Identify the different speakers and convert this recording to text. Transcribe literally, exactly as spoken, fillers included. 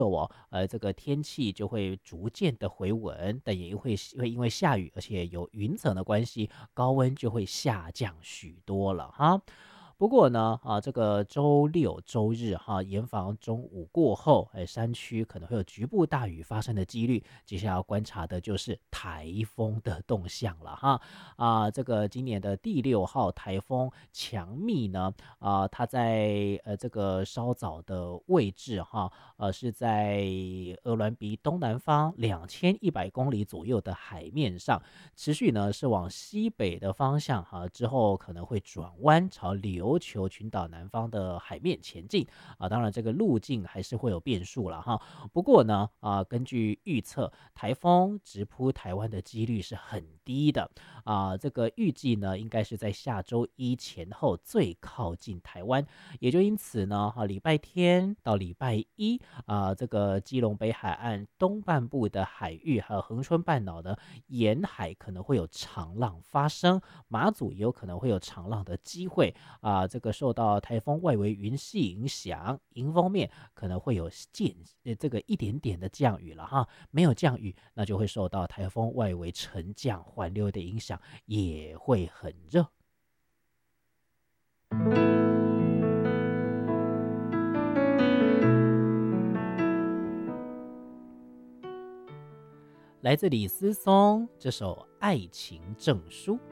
Speaker 1: 呃，这个天气就会逐渐的回稳，但也会会因为下雨，而且有云层的关系，高温就会下降许多了哈。不过呢，啊，这个周六周日哈，严防中午过后，哎，山区可能会有局部大雨发生的几率。接下来要观察的就是台风的动向了哈。啊，这个今年的第六号台风强密呢，啊，它在呃这个稍早的位置哈，呃是在鹅銮鼻东南方两千一百公里左右的海面上，持续呢是往西北的方向哈，之后可能会转弯朝琉球群岛南方的海面前进啊。当然这个路径还是会有变数了哈。不过呢啊，根据预测，台风直扑台湾的几率是很低的啊。这个预计呢应该是在下周一前后最靠近台湾，也就因此呢，哈，礼拜天到礼拜一啊，这个基隆北海岸东半部的海域还有恒春半岛的沿海可能会有长浪发生，马祖也有可能会有长浪的机会啊。这个受到台风外围云系影响，迎风面可能会有渐呃这个一点点的降雨了哈。没有降雨，那就会受到台风外围沉降环流的影响，也会很热。来自李思松这首《爱情证书》。